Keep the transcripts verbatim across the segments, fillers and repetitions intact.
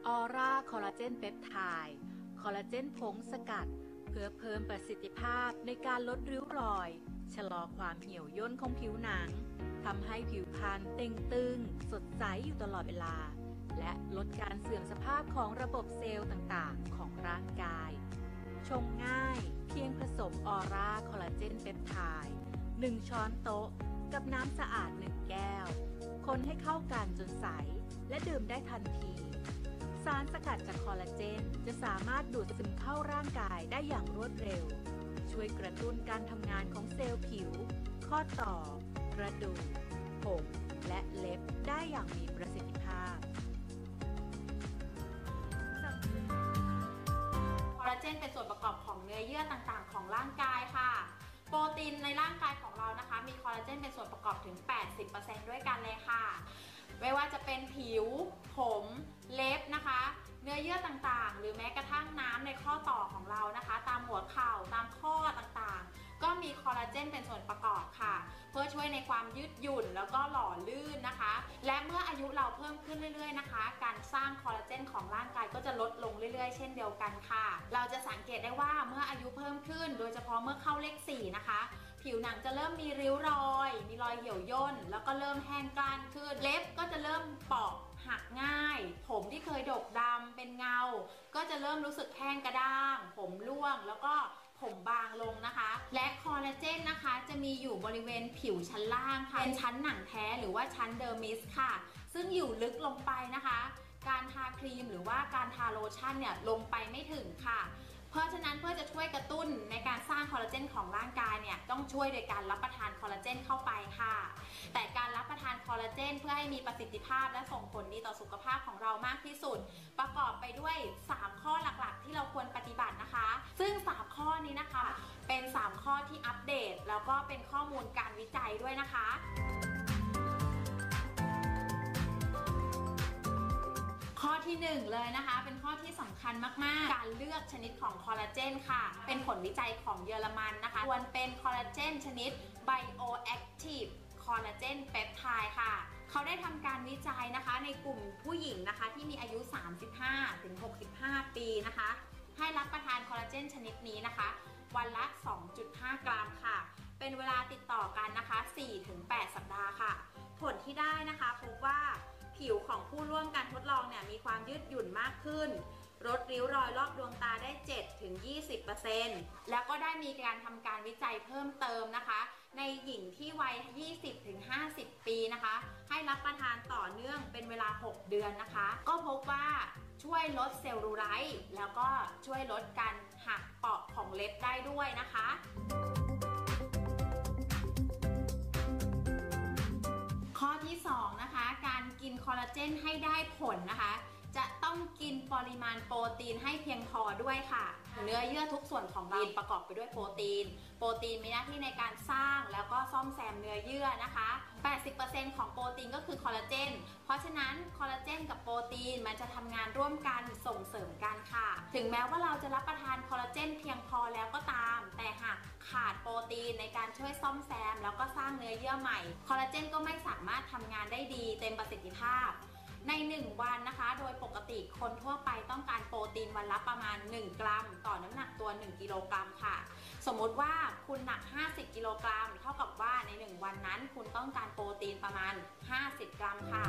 ออร่าคอลลาเจนเปปไทด์คอลลาเจนผงสกัดเพื่อเพิ่มประสิทธิภาพในการลดริ้วรอยชะลอความเหี่ยวย่นของผิวหนังทำให้ผิวพรรณเต่งตึงสดใสอยู่ตลอดเวลาและลดการเสื่อมสภาพของระบบเซลล์ต่างๆของร่างกายชงง่ายเพียงผสมออร่าคอลลาเจนเปปไทด์หนึ่งช้อนโต๊ะกับน้ำสะอาดหนึ่งแก้วคนให้เข้ากันจนใสและดื่มได้ทันทีสารสกัดจากคอลลาเจนจะสามารถดูดซึมเข้าร่างกายได้อย่างรวดเร็วช่วยกระตุ้นการทำงานของเซลล์ผิวข้อต่อกระดูกผมและเล็บได้อย่างมีประสิทธิภาพคอลลาเจนเป็นส่วนประกอบของเนื้อเยื่อต่างๆของร่างกายค่ะโปรตีนในร่างกายของเรานะคะมีคอลลาเจนเป็นส่วนประกอบถึง แปดสิบเปอร์เซ็นต์ ด้วยกันเลยค่ะไม่ว่าจะเป็นผิวผมเล็บนะคะเนื้อเยื่อต่างๆหรือแม้กระทั่งน้ำในข้อต่อของเรานะคะตามหัวเข่าตามข้อต่างๆก็มีคอลลาเจนเป็นส่วนประกอบค่ะเพื่อช่วยในความยืดหยุ่นแล้วก็หล่อลื่นนะคะและเมื่ออายุเราเพิ่มขึ้นเรื่อยๆนะคะการสร้างคอลลาเจนของร่างกายก็จะลดลงเรื่อยๆเช่นเดียวกันค่ะเราจะสังเกตได้ว่าเมื่ออายุเพิ่มขึ้นโดยเฉพาะเมื่อเข้าเลขสี่นะคะผิวหนังจะเริ่มมีริ้วรอยมีรอยเหี่ยวย่นแล้วก็เริ่มแห้งกร้านขึ้นเล็บก็จะเริ่มเปราะหักง่ายผมที่เคยดกดำเป็นเงาก็จะเริ่มรู้สึกแห้งกระด้างผมร่วงแล้วก็ผมบางลงนะคะและคอลลาเจนนะคะจะมีอยู่บริเวณผิวชั้นล่างค่ะเป็นชั้นหนังแท้หรือว่าชั้นเดอร์มิสค่ะซึ่งอยู่ลึกลงไปนะคะการทาครีมหรือว่าการทาโลชั่นเนี่ยลงไปไม่ถึงค่ะเพราะฉะนั้นเพื่อจะช่วยกระตุ้นในการสร้างคอลลาเจนของร่างกายเนี่ยต้องช่วยโดยการรับประทานคอลลาเจนเข้าไปค่ะแต่การรับประทานคอลลาเจนเพื่อให้มีประสิทธิภาพและส่งผลดีต่อสุขภาพของเรามากที่สุดประกอบไปด้วยสามข้อหลักๆที่เราควรปฏิบัตินะคะซึ่งสามข้อนี้นะคะเป็นสามข้อที่อัปเดตแล้วก็เป็นข้อมูลการวิจัยด้วยนะคะข้อที่หนึ่งเลยนะคะเป็นข้อที่สำคัญมากๆการเลือกชนิดของคอลลาเจนค่ะเป็นผลวิจัยของเยอรมันนะคะควรเป็นคอลลาเจนชนิด Bioactive Collagen Peptide ค่ะเขาได้ทำการวิจัยนะคะในกลุ่มผู้หญิงนะคะที่มีอายุ สามสิบห้าถึงหกสิบห้า ปีนะคะให้รับประทานคอลลาเจนชนิดนี้นะคะวันละ สองจุดห้า กรัมค่ะเป็นเวลาติดต่อกันนะคะ สี่ถึงแปด สัปดาห์ค่ะผลที่ได้นะคะพบว่าผิวของผู้ร่วมการทดลองเนี่ยมีความยืดหยุ่นมากขึ้นลดริ้วรอยรอบดวงตาได้ เจ็ดถึงยี่สิบเปอร์เซ็นต์ แล้วก็ได้มีการทำการวิจัยเพิ่มเติมนะคะในหญิงที่วัย ยี่สิบถึงห้าสิบ ปีนะคะให้รับประทานต่อเนื่องเป็นเวลา หก เดือนนะคะก็พบว่าช่วยลดเซลลูไลท์แล้วก็ช่วยลดการหักเปราะของเล็บได้ด้วยนะคะข้อที่สองนะคะการกินคอลลาเจนให้ได้ผลนะคะจะต้องกินปริมาณโปรตีนให้เพียงพอด้วยค่ะเนื้อเยื่อทุกส่วนของเราประกอบไปด้วยโปรตีนโปรตีนมีหน้าที่ในการสร้างแล้วก็ซ่อมแซมเนื้อเยื่อนะคะ แปดสิบเปอร์เซ็นต์ ของโปรตีนก็คือคอลลาเจนเพราะฉะนั้นคอลลาเจนกับโปรตีนมันจะทำงานร่วมกันส่งเสริมกันค่ะถึงแม้ว่าเราจะรับประทานคอลลาเจนเพียงพอแล้วก็ตามแต่หากขาดโปรตีนในการช่วยซ่อมแซมแล้วก็สร้างเนื้อเยื่อใหม่คอลลาเจนก็ไม่สามารถทำงานได้ดีเต็มประสิทธิภาพในหนึ่งวันนะคะโดยปกติคนทั่วไปต้องการโปรตีนวันละประมาณหนึ่งกรัมต่อน้ำหนักตัวหนึ่งกิโลกรัมค่ะสมมุติว่าคุณหนักห้าสิบกิโลกรัมเท่ากับว่าในหนึ่งวันนั้นคุณต้องการโปรตีนประมาณห้าสิบกรัมค่ะ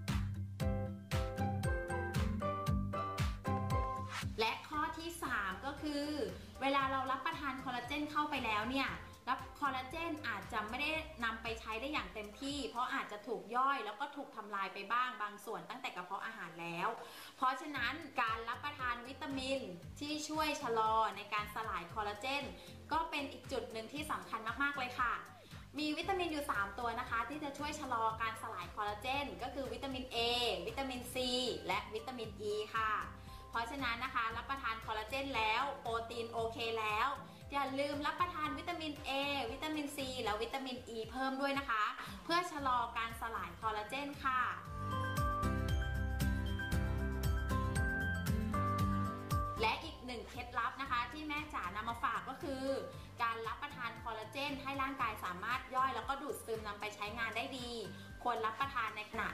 และข้อที่สามก็คือเวลาเรารับประทานคอลลาเจนเข้าไปแล้วเนี่ยแล้วคอลลาเจนอาจจะไม่ได้นำไปใช้ได้อย่างเต็มที่เพราะอาจจะถูกย่อยแล้วก็ถูกทำลายไปบ้างบางส่วนตั้งแต่กระเพาะอาหารแล้วเพราะฉะนั้นการรับประทานวิตามินที่ช่วยชะลอในการสลายคอลลาเจนก็เป็นอีกจุดหนึ่งที่สำคัญมากๆเลยค่ะมีวิตามินอยู่สามตัวนะคะที่จะช่วยชะลอการสลายคอลลาเจนก็คือวิตามิน A วิตามิน C และวิตามิน E ค่ะเพราะฉะนั้นนะคะรับประทานคอลลาเจนแล้วโปรตีนโอเคแล้วอย่าลืมรับประทานวิตามิน A วิตามิน C และวิตามิน E เพิ่มด้วยนะคะเพื่อชะลอการสลายคอลลาเจนค่ะและอีกหนึ่งเคล็ดลับนะคะที่แม่จ๋านำมาฝากก็คือการรับประทานคอลลาเจนให้ร่างกายสามารถย่อยแล้วก็ดูดซึมนำไปใช้งานได้ดีควรรับประทานในขณะ